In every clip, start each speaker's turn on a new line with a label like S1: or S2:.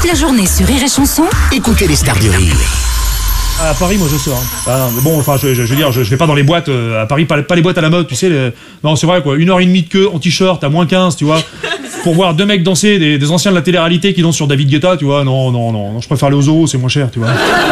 S1: la journée sur Rire et Chanson,
S2: Écoutez les stars du rire.
S3: À Paris, moi, je sors. Ah, non, bon, enfin, je veux dire, je vais pas dans les boîtes à Paris, pas les boîtes à la mode, tu sais. Non, c'est vrai, quoi. 1h30 de queue en t-shirt à -15, tu vois. Pour voir deux mecs danser, des anciens de la télé-réalité qui dansent sur David Guetta, tu vois. Non, je préfère aller au zoo, c'est moins cher, tu vois.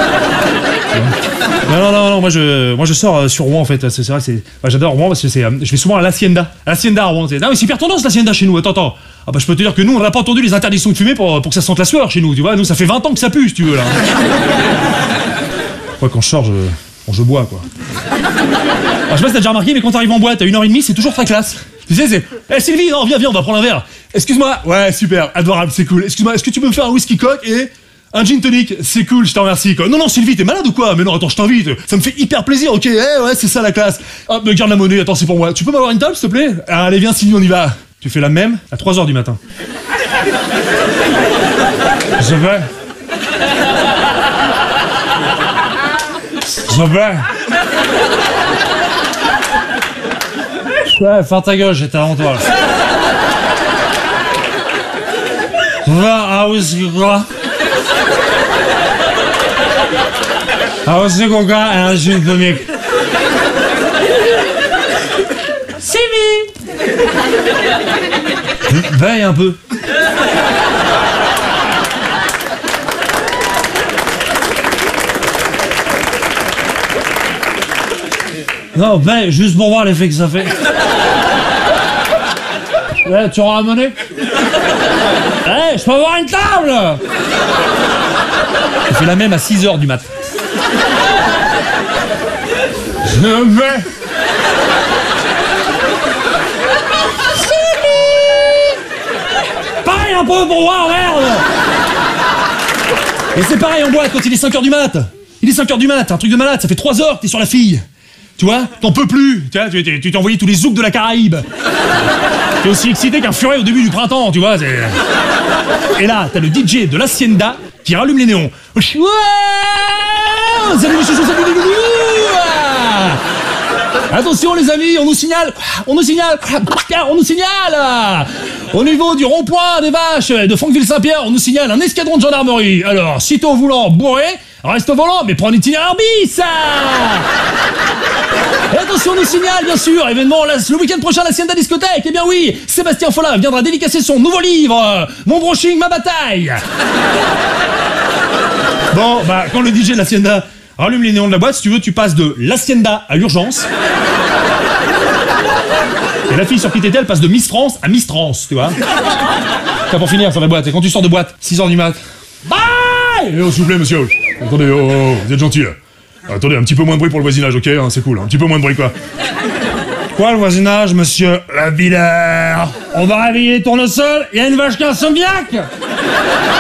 S3: Non, moi je sors sur Rouen en fait, c'est vrai, j'adore Rouen parce que je vais souvent à l'Hacienda à Rouen. Non mais c'est hyper tendance l'Hacienda chez nous, attends. Ah bah je peux te dire que nous on n'a pas entendu les interdictions de fumer pour que ça sente la sueur chez nous, tu vois, nous ça fait 20 ans que ça pue si tu veux là. Ouais, quand je sors, je bois quoi. Alors, je sais pas si t'as déjà remarqué, mais quand t'arrives en boîte à 1h30, c'est toujours très classe. Tu sais, c'est hey, Sylvie, non, viens, on va prendre un verre. Excuse-moi, ouais, super, adorable, c'est cool. Excuse-moi, est-ce que tu peux me faire un whisky coke et un gin tonic, c'est cool, je te remercie quoi. Non, Sylvie, t'es malade ou quoi? Mais non, attends, je t'invite, ça me fait hyper plaisir, ok, ouais, c'est ça la classe. Hop, me garde la monnaie, attends, c'est pour moi. Tu peux m'avoir une table, s'il te plaît? Allez, viens Sylvie, on y va. Tu fais la même à 3h du matin. Ça va? Ouais, ferme ta gueule, j'étais avant toi. Va, un whisky quoi? Un whisky coca et un gin tonic. Sylvie! Veille un peu. Non, veille, juste pour voir l'effet que ça fait. Ouais, tu auras la monnaie? Je peux avoir une table? Je fais la même à 6h du mat. Je vais. Pareil un peu pour voir, merde. Et c'est pareil en boîte quand il est 5h du mat. Il est 5h du mat, un truc de malade, ça fait 3 heures que t'es sur la fille. Tu vois, t'en peux plus. Tu t'es envoyé tous les zouks de la Caraïbe. T'es aussi excité qu'un furet au début du printemps, tu vois. Et là, t'as le DJ de l'Hacienda qui rallume les néons. Salut les chouchous, salut les loulous. Attention les amis, on nous signale. Au niveau du rond-point des Vaches de Franqueville-Saint-Pierre, on nous signale un escadron de gendarmerie. Alors, sitôt voulant bourrer, reste au volant, mais prends l'itinéraire bis. Et attention, on nous signale, bien sûr, événement le week-end prochain à l'Hacienda Discothèque. Eh bien oui, Sébastien Follin viendra dédicacer son nouveau livre, Mon brushing, ma bataille. Bon, bah, quand le DJ de l'Hacienda rallume les néons de la boîte, si tu veux, tu passes de l'Hacienda à l'urgence. Et la fille sur qui t'étais, elle passe de Miss France à Miss Trans, tu vois. Ça pour finir sur la boîte, et quand tu sors de boîte, 6h du mat. Bye! S'il vous plaît, monsieur. Attendez, vous êtes gentil, là. Attendez, un petit peu moins de bruit pour le voisinage, ok, hein, c'est cool, un petit peu moins de bruit, quoi. Quoi, le voisinage, monsieur la Villers? On va réveiller les tournesols, il y a une vache qui a un insomniaque.